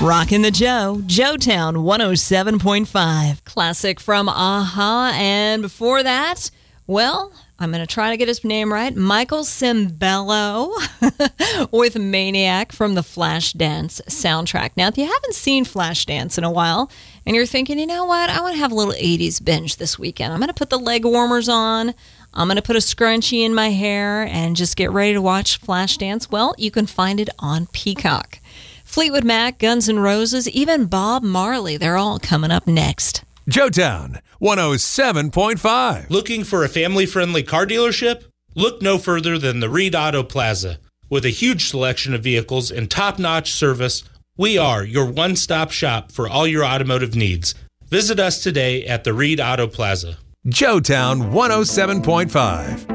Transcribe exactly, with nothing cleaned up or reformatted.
Rockin' the Joe, Joetown one oh seven point five. Classic from A-ha. And before that, well, I'm going to try to get his name right. Michael Cimbello with Maniac from the Flashdance soundtrack. Now, if you haven't seen Flashdance in a while and you're thinking, you know what, I want to have a little eighties binge this weekend. I'm going to put the leg warmers on. I'm going to put a scrunchie in my hair and just get ready to watch Flashdance. Well, you can find it on Peacock. Fleetwood Mac, Guns N' Roses, even Bob Marley, they're all coming up next. Joetown one oh seven point five. Looking for a family-friendly car dealership? Look no further than the Reed Auto Plaza. With a huge selection of vehicles and top-notch service, we are your one-stop shop for all your automotive needs. Visit us today at the Reed Auto Plaza. Joetown one oh seven point five.